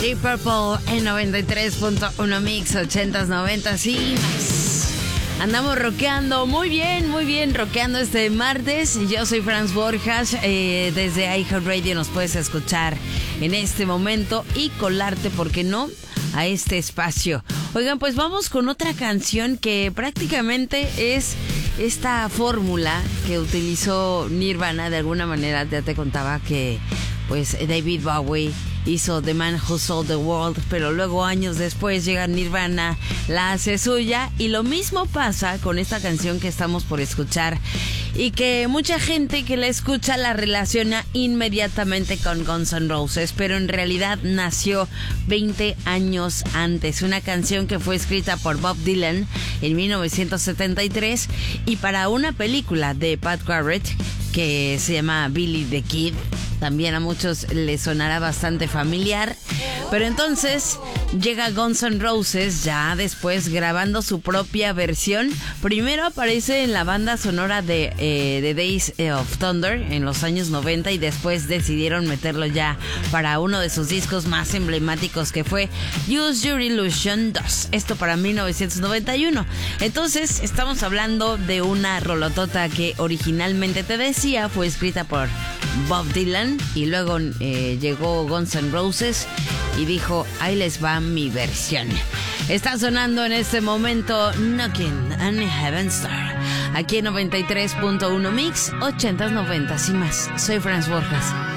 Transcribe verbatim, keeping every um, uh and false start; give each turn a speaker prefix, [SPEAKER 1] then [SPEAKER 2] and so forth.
[SPEAKER 1] Deep Purple en noventa y tres punto uno Mix, ochentas, noventas y más. Andamos rockeando, muy bien, muy bien, rockeando este martes. Yo soy Franz Borjas, eh, desde iHeartRadio nos puedes escuchar en este momento y colarte, ¿por qué no?, a este espacio. Oigan, pues vamos con otra canción que prácticamente es esta fórmula que utilizó Nirvana. De alguna manera ya te contaba que pues David Bowie hizo The Man Who Sold the World, pero luego años después llega Nirvana, la hace suya, y lo mismo pasa con esta canción que estamos por escuchar y que mucha gente que la escucha la relaciona inmediatamente con Guns N' Roses, pero en realidad nació veinte años antes. Una canción que fue escrita por Bob Dylan en mil novecientos setenta y tres y para una película de Pat Garrett que se llama Billy the Kid. También a muchos les sonará bastante familiar. Pero entonces llega Guns N' Roses ya después grabando su propia versión. Primero aparece en la banda sonora de eh, The Days of Thunder en los años noventa y después decidieron meterlo ya para uno de sus discos más emblemáticos, que fue Use Your Illusion dos. Esto para mil novecientos noventa y uno. Entonces estamos hablando de una rolotota que originalmente, te decía, fue escrita por Bob Dylan y luego eh, llegó Guns N' Roses y dijo, ahí les va mi versión. Está sonando en este momento Knockin' on Heaven's Door, aquí en noventa y tres punto uno Mix, ochentas, noventas y más. Soy Franz Borjas.